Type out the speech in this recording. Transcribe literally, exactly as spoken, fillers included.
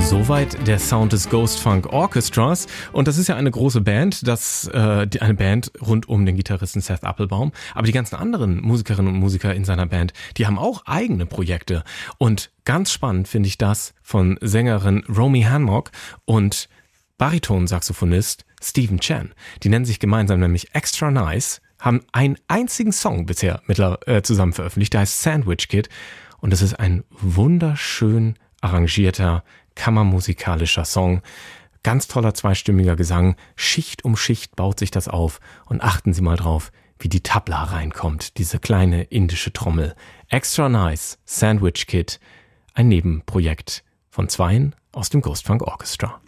Soweit der Sound des Ghost Funk Orchestras. Und das ist ja eine große Band, das äh, die, eine Band rund um den Gitarristen Seth Applebaum. Aber die ganzen anderen Musikerinnen und Musiker in seiner Band, die haben auch eigene Projekte. Und ganz spannend finde ich das von Sängerin Romy Hancock und Bariton-Saxophonist Stephen Chen. Die nennen sich gemeinsam nämlich Extra Nice, haben einen einzigen Song bisher mittler, äh, zusammen veröffentlicht, der heißt Sandwich Kid. Und es ist ein wunderschön arrangierter, kammermusikalischer Song. Ganz toller zweistimmiger Gesang. Schicht um Schicht baut sich das auf. Und achten Sie mal drauf, wie die Tabla reinkommt. Diese kleine indische Trommel. Extra Nice, Sandwich Kid. Ein Nebenprojekt von Zweien aus dem Ghost Funk Orchestra.